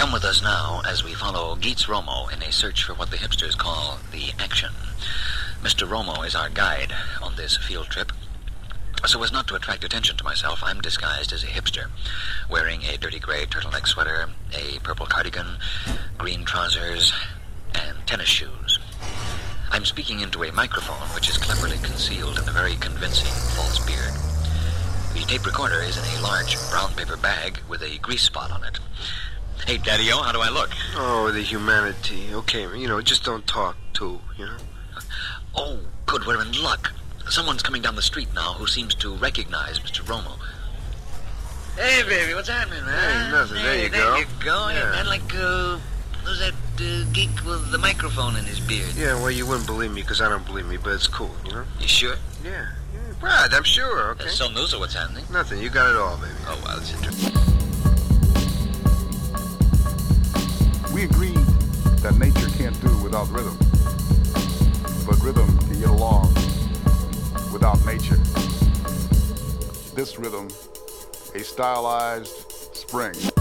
Come with us now as we follow Geets Romo in a search for what the hipsters call the action. Mr. Romo is our guide on this field trip. So as not to attract attention to myself, I'm disguised as a hipster, wearing a dirty gray turtleneck sweater, a purple cardigan, green trousers, and tennis shoes. I'm speaking into a microphone which is cleverly concealed in a very convincing false beard. The tape recorder is in a large brown paper bag with a grease spot on it. Hey, Daddy-O, how do I look? Oh, the humanity. Okay, just don't talk, too, Oh, good, we're in luck. Someone's coming down the street now who seems to recognize Mr. Romo. Hey, baby, what's happening, man? Hey, nothing. There you go. There you go. Yeah. Hey, man, like, who's that geek with the microphone in his beard? Yeah, well, you wouldn't believe me because I don't believe me, but it's cool, You sure? Yeah. Brad, I'm sure, okay. Some news of what's happening? Nothing. You got it all, baby. Oh, well, it's interesting. We agreed that nature can't do without rhythm, but rhythm can get along without nature. This rhythm, a stylized spring.